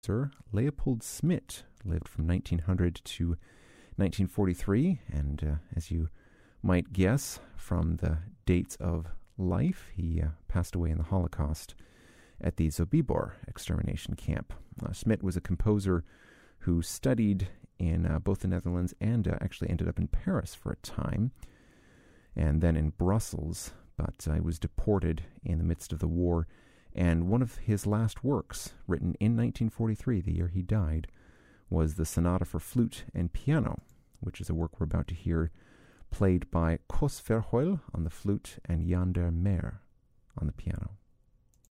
Sir Leopold Smit lived from 1900 to 1943, and as you might guess from the dates of life, he passed away in the Holocaust at the Sobibor extermination camp. Smit was a composer who studied in both the Netherlands and actually ended up in Paris for a time, and then in Brussels, but he was deported in the midst of the war. And one of his last works, written in 1943, the year he died, was the Sonata for Flute and Piano, which is a work we're about to hear, played by Koos Verheul on the flute and Jan der Meer on the piano.